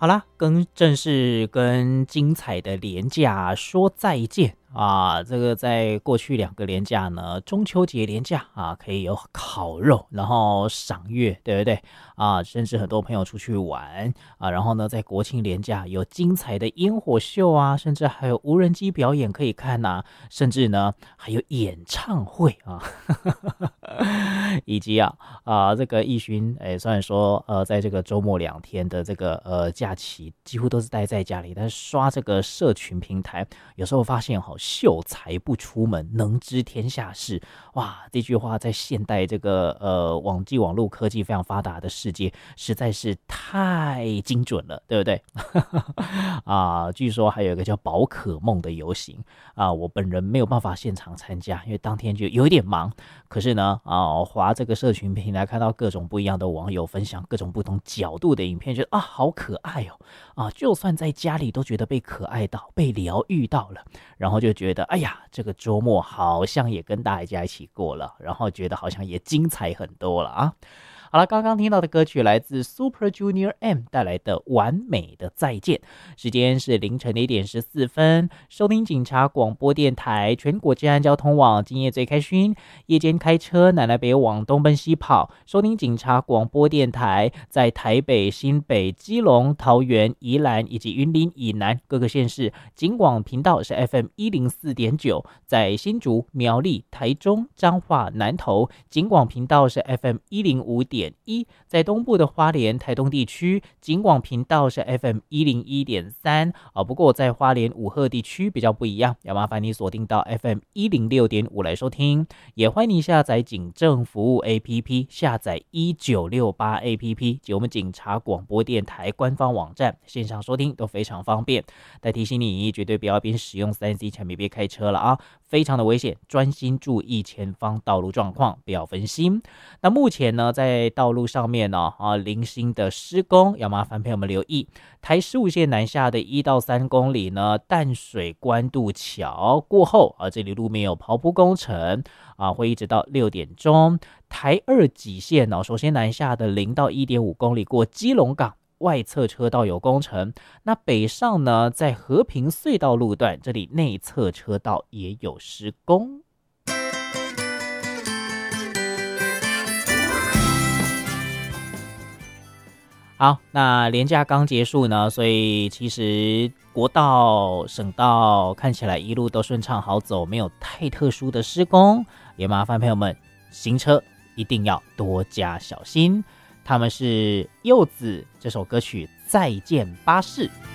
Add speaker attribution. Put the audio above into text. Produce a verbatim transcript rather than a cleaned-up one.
Speaker 1: 好啦，跟正式跟精彩的连假说再见啊！这个在过去两个连假呢，中秋节连假啊，可以有烤肉，然后赏月，对不对啊？甚至很多朋友出去玩啊，然后呢，在国庆连假有精彩的烟火秀啊，甚至还有无人机表演可以看呐、甚至呢还有演唱会啊，以及啊啊这个义勋，哎，虽然说呃在这个周末两天的这个呃假期几乎都是待在家里，但是刷这个社群平台，有时候发现哈、哦，秀才不出门，能知天下事。哇，这句话在现代这个呃网际网络科技非常发达的世界，实在是太精准了，对不对？啊，据说还有一个叫宝可梦的游行啊，我本人没有办法现场参加，因为当天就有一点忙。可是呢，啊，滑这个社群平台看到各种不一样的网友分享各种不同角度的影片，觉得啊好可爱哦，啊，就算在家里都觉得被可爱到、被疗愈到了，然后就觉得哎呀，这个周末好像也跟大家一起过了，然后觉得好像也精彩很多了啊。好了，刚刚听到的歌曲来自 Super Junior M 带来的《完美的再见》，时间是凌晨的一点十四分。收听警察广播电台全国治安交通网，今夜最开心。夜间开车，南来北往，东奔西跑。收听警察广播电台，在台北、新北、基隆、桃园、宜兰以及云林以南各个县市，警广频道是 F M 一零四点九，在新竹、苗栗、台中、彰化、南投，警广频道是 F M 一零五点一，在东部的花莲、台东地区，警广频道是 F M 一零一点三啊。不过在花莲、武鹤地区比较不一样，要麻烦你锁定到 F M 一零六点五来收听。也欢迎你下载警政服务 A P P， 下载一九六八 A P P 及我们警察广播电台官方网站，线上收听都非常方便。但提醒你，绝对不要边使用 三 C 产品边开车了啊，非常的危险，专心注意前方道路状况，不要分心。那目前呢，在道路上面呢、啊，零星的施工，要麻烦朋友们留意。台十五线南下的一到三公里呢，淡水关渡桥过后啊，这里路面有刨铺工程啊，会一直到六点钟。台二几线呢、哦，首先南下的零到一点五公里过基隆港。外侧车道有工程，那北上呢，在和平隧道路段，这里内侧车道也有施工。好，那连假刚结束呢，所以其实国道、省道看起来一路都顺畅好走，没有太特殊的施工，也麻烦朋友们行车一定要多加小心。他们是柚子这首歌曲《再见巴士》。